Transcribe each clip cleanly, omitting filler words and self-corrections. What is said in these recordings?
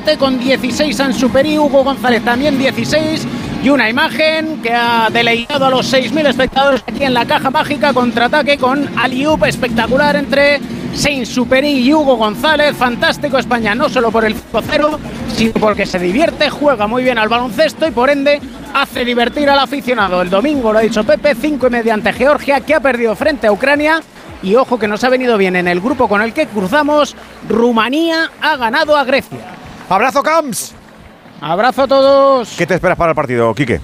17, con 16 Ansu Fati, Hugo González también 16, y una imagen que ha deleitado a los 6.000 espectadores aquí en la Caja Mágica. Contraataque con alley-oop espectacular entre Saint-Exupéry y Hugo González. Fantástico España, no solo por el 5-0, sino porque se divierte, juega muy bien al baloncesto y por ende hace divertir al aficionado. El domingo, lo ha dicho Pepe, 5:30 ante Georgia, que ha perdido frente a Ucrania. Y ojo que nos ha venido bien en el grupo con el que cruzamos. Rumanía ha ganado a Grecia. ¡Abrazo, Camps! Abrazo a todos. ¿Qué te esperas para el partido, Quique?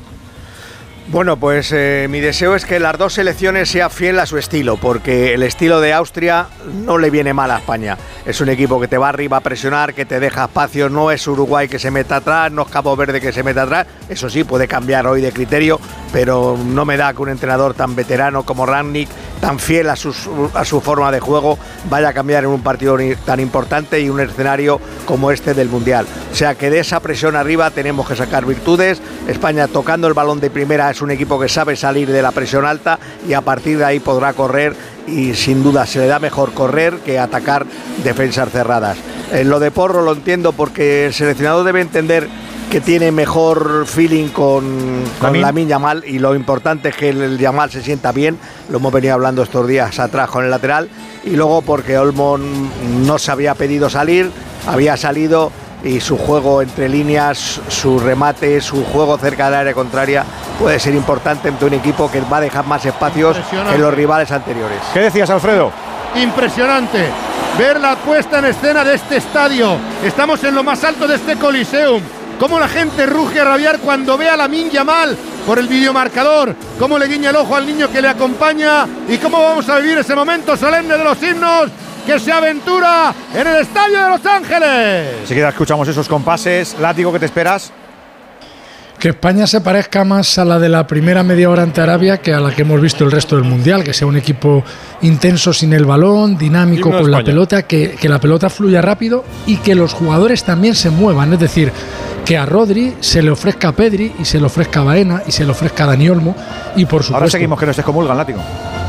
Bueno, pues mi deseo es que las dos selecciones sean fieles a su estilo, porque el estilo de Austria no le viene mal a España. Es un equipo que te va arriba a presionar, que te deja espacio, no es Uruguay que se meta atrás, no es Cabo Verde que se meta atrás. Eso sí, puede cambiar hoy de criterio, pero no me da que un entrenador tan veterano como Rangnick, tan fiel a su forma de juego, vaya a cambiar en un partido tan importante y un escenario como este del Mundial. O sea que de esa presión arriba tenemos que sacar virtudes. España tocando el balón de primera es un equipo que sabe salir de la presión alta y a partir de ahí podrá correr, y sin duda se le da mejor correr que atacar defensas cerradas. Lo de Porro lo entiendo porque el seleccionador debe entender que tiene mejor feeling con Lamine Yamal, y lo importante es que el Yamal se sienta bien. Lo hemos venido hablando estos días atrás con el lateral, y luego porque Olmo no se había pedido salir, había salido, y su juego entre líneas, su remate, su juego cerca del área contraria puede ser importante ante un equipo que va a dejar más espacios que los rivales anteriores. ¿Qué decías, Alfredo? Impresionante ver la puesta en escena de este estadio. Estamos en lo más alto de este Coliseum. Cómo la gente ruge a rabiar cuando ve a Lamine Yamal por el videomarcador, cómo le guiña el ojo al niño que le acompaña, y cómo vamos a vivir ese momento solemne de los himnos que se aventura en el estadio de Los Ángeles. Enseguida escuchamos esos compases. Látigo, ¿qué te esperas? Que España se parezca más a la de la primera media hora ante Arabia que a la que hemos visto el resto del Mundial, que sea un equipo intenso sin el balón, dinámico con la pelota, que la pelota fluya rápido y que los jugadores también se muevan, es decir, que a Rodri se le ofrezca a Pedri y se le ofrezca a Baena y se le ofrezca a Dani Olmo, y por supuesto… Ahora seguimos, que nos excomulgan, Látigo.